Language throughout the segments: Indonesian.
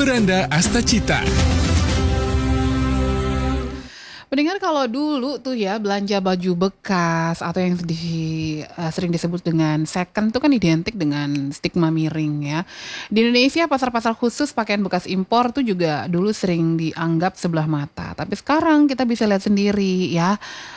Beranda Astacita. Pendengar, kalau dulu tuh ya belanja baju bekas atau yang sering disebut dengan second tuh kan identik dengan stigma miring ya. Di Indonesia pasar-pasar khusus pakaian bekas impor tuh juga dulu sering dianggap sebelah mata. Tapi sekarang kita bisa lihat sendiri ya.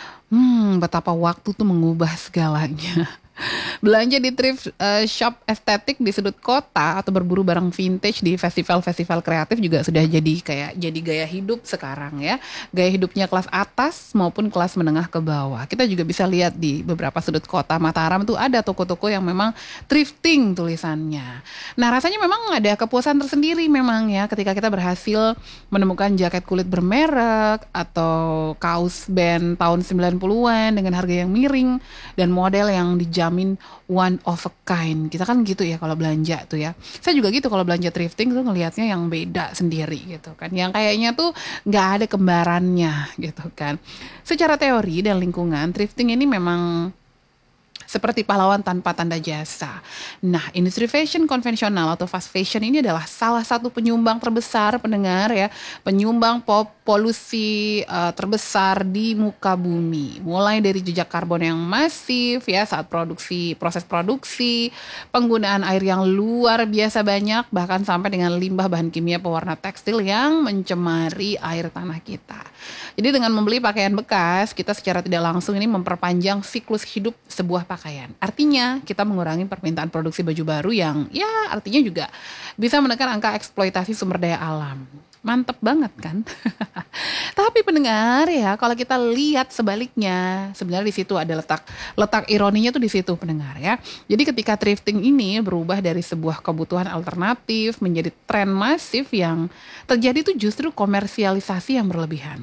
Betapa waktu tuh mengubah segalanya. Belanja di thrift shop estetik di sudut kota atau berburu barang vintage di festival-festival kreatif juga sudah jadi gaya hidup sekarang ya. Gaya hidupnya kelas atas maupun kelas menengah ke bawah. Kita juga bisa lihat di beberapa sudut kota Mataram tuh ada toko-toko yang memang thrifting tulisannya. Nah, rasanya memang ada kepuasan tersendiri memang ya ketika kita berhasil menemukan jaket kulit bermerek atau kaos band tahun 90-an dengan harga yang miring dan model yang dijamin one of a kind. Kita kan gitu ya kalau belanja tuh ya. Saya juga gitu kalau belanja thrifting tuh ngelihatnya yang beda sendiri gitu kan. Yang kayaknya tuh nggak ada kembarannya gitu kan. Secara teori dan lingkungan, thrifting ini memang seperti pahlawan tanpa tanda jasa. Nah, industri fashion konvensional atau fast fashion ini adalah salah satu penyumbang terbesar pendengar ya, penyumbang polusi terbesar di muka bumi. Mulai dari jejak karbon yang masif ya saat proses produksi, penggunaan air yang luar biasa banyak, bahkan sampai dengan limbah bahan kimia pewarna tekstil yang mencemari air tanah kita. Jadi dengan membeli pakaian bekas, kita secara tidak langsung ini memperpanjang siklus hidup sebuah pakaian. Artinya kita mengurangi permintaan produksi baju baru yang ya artinya juga bisa menekan angka eksploitasi sumber daya alam. Mantep banget kan? Tapi pendengar ya, kalau kita lihat sebaliknya, sebenarnya di situ ada letak ironinya tuh di situ pendengar ya. Jadi ketika thrifting ini berubah dari sebuah kebutuhan alternatif menjadi tren masif yang terjadi tuh justru komersialisasi yang berlebihan.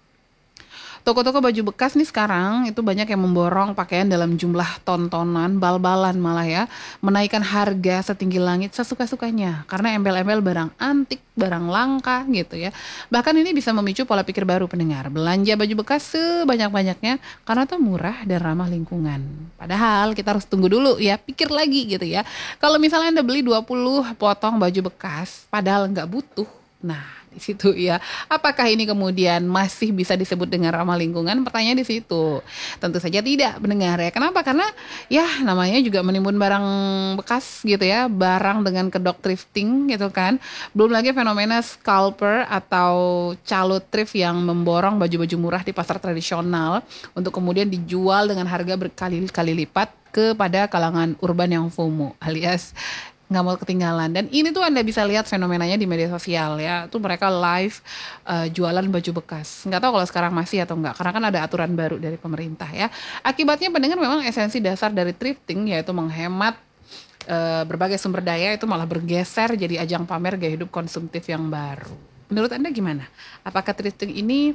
Toko-toko baju bekas nih sekarang itu banyak yang memborong pakaian dalam jumlah tontonan, bal-balan malah ya. Menaikkan harga setinggi langit sesuka-sukanya. Karena embel-embel barang antik, barang langka gitu ya. Bahkan ini bisa memicu pola pikir baru pendengar. Belanja baju bekas sebanyak-banyaknya karena itu murah dan ramah lingkungan. Padahal kita harus tunggu dulu ya, pikir lagi gitu ya. Kalau misalnya Anda beli 20 potong baju bekas, padahal nggak butuh. Nah, di situ ya. Apakah ini kemudian masih bisa disebut dengan ramah lingkungan? Pertanyaan di situ. Tentu saja tidak, pendengar ya. Kenapa? Karena ya namanya juga menimbun barang bekas gitu ya, barang dengan kedok thrifting gitu kan. Belum lagi fenomena scalper atau calo thrift yang memborong baju-baju murah di pasar tradisional untuk kemudian dijual dengan harga berkali-kali lipat kepada kalangan urban yang FOMO alias nggak mau ketinggalan. Dan ini tuh Anda bisa lihat fenomenanya di media sosial ya. Tuh mereka live jualan baju bekas. Nggak tahu kalau sekarang masih atau enggak. Karena kan ada aturan baru dari pemerintah ya. Akibatnya pendengar memang esensi dasar dari thrifting yaitu menghemat berbagai sumber daya itu malah bergeser jadi ajang pamer gaya hidup konsumtif yang baru. Menurut Anda gimana? Apakah thrifting ini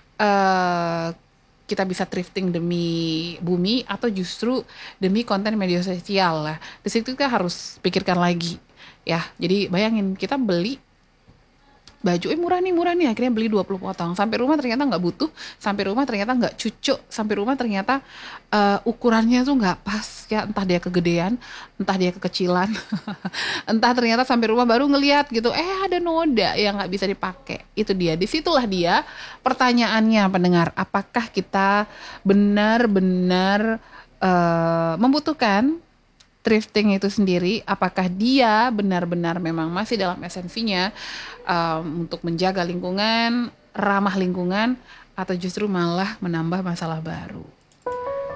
kita bisa thrifting demi bumi atau justru demi konten media sosial lah. Di situ kita harus pikirkan lagi ya. Jadi bayangin kita beli baju murah nih akhirnya beli 20 potong sampai rumah ternyata nggak butuh, sampai rumah ternyata nggak cucuk, sampai rumah ternyata ukurannya tuh nggak pas ya, entah dia kegedean, entah dia kekecilan entah ternyata sampai rumah baru ngelihat gitu ada noda yang nggak bisa dipakai. Itu dia, disitulah dia pertanyaannya pendengar, apakah kita benar-benar membutuhkan thrifting itu sendiri, apakah dia benar-benar memang masih dalam esensinya untuk menjaga lingkungan, ramah lingkungan, atau justru malah menambah masalah baru.